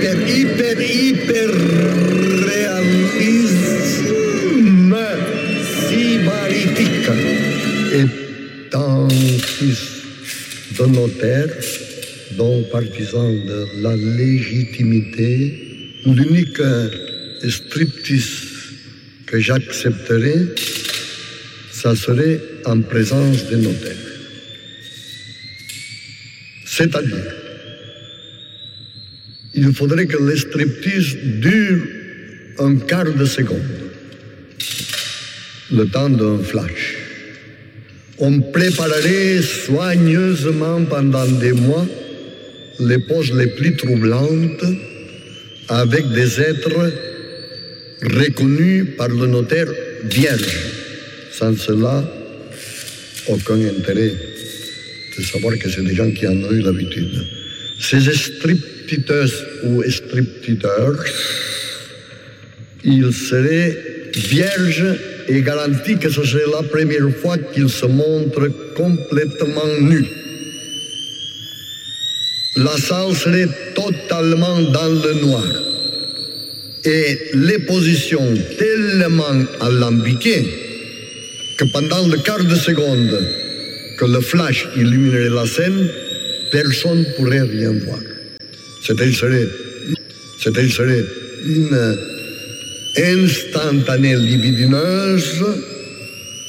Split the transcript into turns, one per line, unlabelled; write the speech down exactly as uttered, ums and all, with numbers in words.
hyper, hyper, hyper réalisme sybaritique. Étant fils de notaire, donc partisan de la légitimité, l'unique striptease que j'accepterais, ça serait en présence des notaires. C'est-à-dire, il faudrait que le striptease dure un quart de seconde, le temps d'un flash. On préparerait soigneusement pendant des mois les poses les plus troublantes avec des êtres reconnus par le notaire vierge. Sans cela, aucun intérêt de savoir que c'est des gens qui en ont eu l'habitude. Ces stripteaseuses ou stripteaseurs, ils seraient vierges et garantis que ce serait la première fois qu'ils se montrent complètement nus. La salle serait totalement dans le noir et les positions tellement alambiquées que pendant le quart de seconde que le flash illuminerait la scène, personne ne pourrait rien voir. C'était serait, c'était serait une instantanée libidineuse